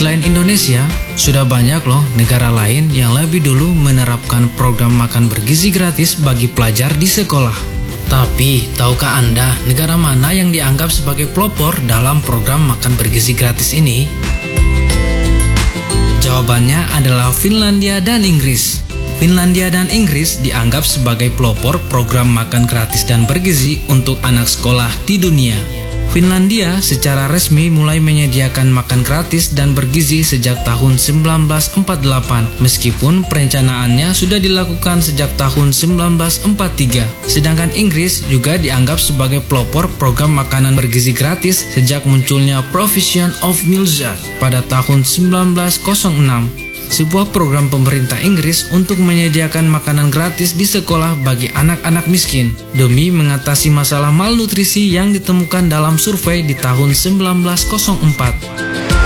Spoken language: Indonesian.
Selain Indonesia, sudah banyak loh negara lain yang lebih dulu menerapkan program makan bergizi gratis bagi pelajar di sekolah. Tapi, tahukah Anda negara mana yang dianggap sebagai pelopor dalam program makan bergizi gratis ini? Jawabannya adalah Finlandia dan Inggris. Finlandia dan Inggris dianggap sebagai pelopor program makan gratis dan bergizi untuk anak sekolah di dunia. Finlandia secara resmi mulai menyediakan makan gratis dan bergizi sejak tahun 1948, meskipun perencanaannya sudah dilakukan sejak tahun 1943. Sedangkan Inggris juga dianggap sebagai pelopor program makanan bergizi gratis sejak munculnya Provision of Meals Act pada tahun 1906. Sebuah program pemerintah Inggris untuk menyediakan makanan gratis di sekolah bagi anak-anak miskin demi mengatasi masalah malnutrisi yang ditemukan dalam survei di tahun 1904.